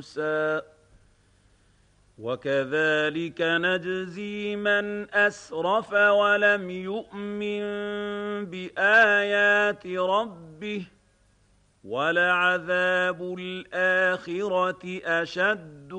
موسى وكذلك نجزي من أسرف ولم يؤمن بآيات ربه ولعذاب الآخرة أشد